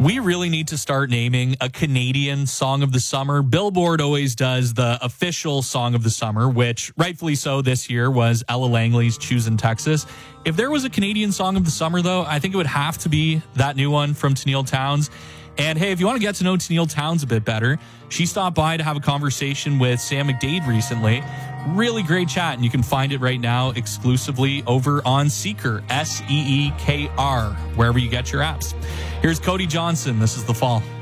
We really need to start naming a Canadian song of the summer. Billboard always does the official song of the summer, which rightfully so this year was Ella Langley's Choosin' Texas. If there was a Canadian song of the summer, though, I think it would have to be that new one from Tenille Townes. And hey, if you want to get to know Tenille Townes a bit better, she stopped by to have a conversation with Sam McDade recently. Really great chat, and you can find it right now exclusively over on Seekr, Seekr, wherever you get your apps. Here's Cody Johnson. This is The Fall.